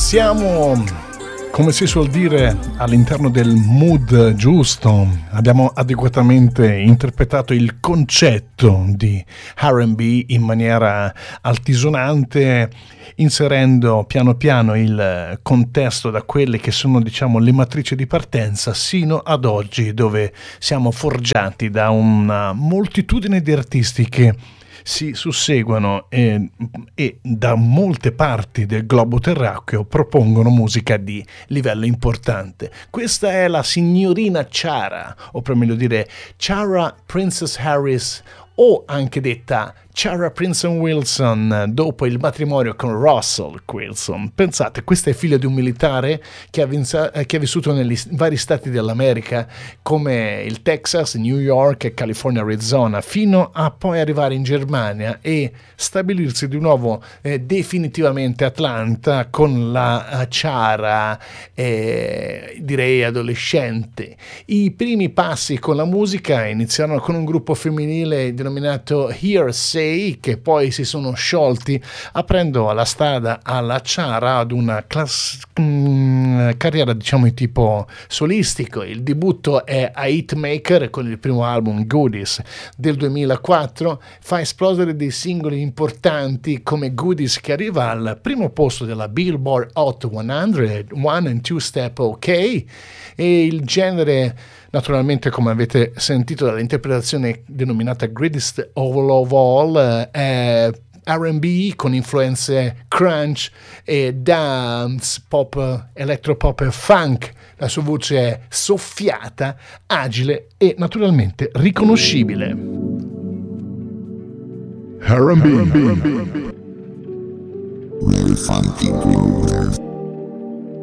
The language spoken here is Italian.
Siamo, come si suol dire, all'interno del mood giusto. Abbiamo adeguatamente interpretato il concetto di R&B in maniera altisonante, inserendo piano piano il contesto da quelle che sono, diciamo, le matrici di partenza sino ad oggi, dove siamo forgiati da una moltitudine di artisti che si susseguono e da molte parti del globo terracqueo propongono musica di livello importante. Questa è la signorina Ciara, o per meglio dire Ciara Princess Harris, o anche detta Ciara Princeton Wilson, dopo il matrimonio con Russell Wilson. Pensate, questa è figlia di un militare che ha vissuto negli vari stati dell'America, come il Texas, New York e California, Arizona, fino a poi arrivare in Germania e stabilirsi di nuovo definitivamente a Atlanta con la Ciara, direi adolescente. I primi passi con la musica iniziarono con un gruppo femminile denominato Hearsay, che poi si sono sciolti, aprendo la strada alla Ciara ad una carriera, diciamo, di tipo solistico. Il debutto è a Hitmaker con il primo album Goodies del 2004, fa esplodere dei singoli importanti come Goodies, che arriva al primo posto della Billboard Hot 100, One and Two Step OK, e il genere, naturalmente, come avete sentito dall'interpretazione denominata Greatest of All, è R&B con influenze crunch e dance, pop, electropop e funk. La sua voce è soffiata, agile e naturalmente riconoscibile. R&B. Real funky groove.